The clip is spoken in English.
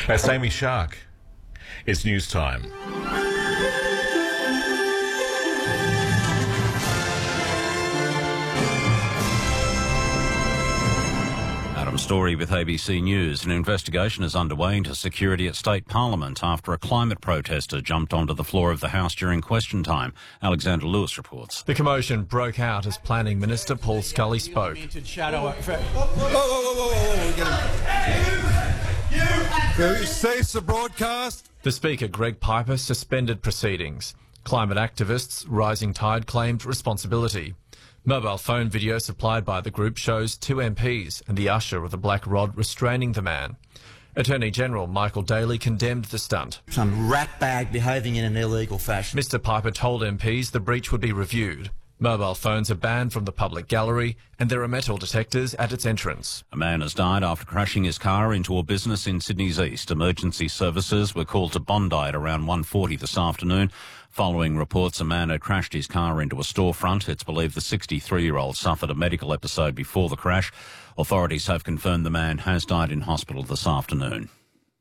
That's Amy Shark. It's news time. Adam Story with ABC News. An investigation is underway into security at State Parliament after a climate protester jumped onto the floor of the House during question time. Alexander Lewis reports. The commotion broke out as Planning Minister Paul Scully spoke. Cease the broadcast. The Speaker, Greg Piper, suspended proceedings. Climate activists Rising Tide claimed responsibility. Mobile phone video supplied by the group shows two MPs and the usher with a black rod restraining the man. Attorney General Michael Daly condemned the stunt. Some ratbag behaving in an illegal fashion. Mr Piper told MPs the breach would be reviewed. Mobile phones are banned from the public gallery and there are metal detectors at its entrance. A man has died after crashing his car into a business in Sydney's east. Emergency services were called to Bondi at around 1:40 this afternoon. Following reports, a man had crashed his car into a storefront. It's believed the 63-year-old suffered a medical episode before the crash. Authorities have confirmed the man has died in hospital this afternoon.